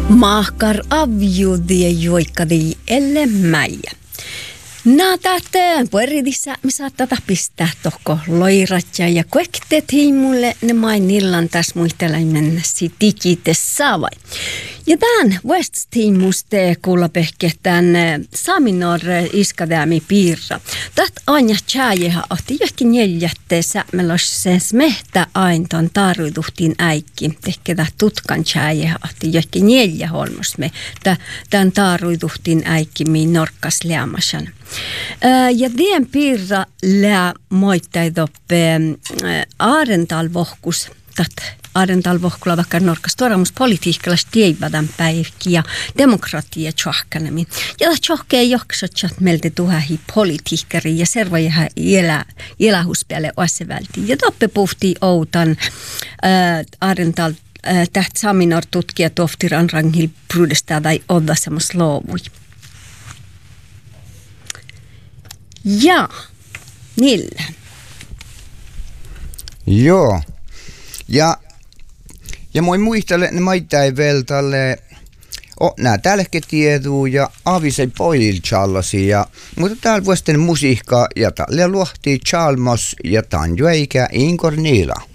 Mahkar avjuudia joikkadi elle mäijä. Tähteen pueridissä me saattaa pistää tohko loiratja ja kuekteet hiimulle ne mainillan tässä muistelainen digitessä saavai. Ja tämän West-tiimuste kuulla pehke tämän Saminor iskadäämi piirra. Tästä aina tjääjähän ohti johonkin neljätteessä melossa smehtä ainton taruiduhtiin äikki. Tehkä tutkan tjääjähän ohti johonkin neljä holmosme. Tämän taruiduhtiin äikki miin norkkas leamasan. Ja tien piirra lää moittaidoppe aarentalvohkus. Aarentalvohkulla vaikka norkas toramuspolitiikalla tieivadän päivki ja demokratia tjohkanemi. Ja tjohkee joksotjat meiltä tuhahi politiikkari ja servojahan elähuspäälle osevälti. Ja toppe puhtii outan aarental täht Saminor tutkija tohtiran rangil prudestaa tai odda semmos loovui. Ja, niillä. Joo. Ja moi muistele, ne maitai vielä tälle, nää tälläkin tieduu ja avisei poilil challasia, mutta täällä vuosten musiikkaa ja tälle luohtii Chalmos ja Tanjo eikä Inkor Niila.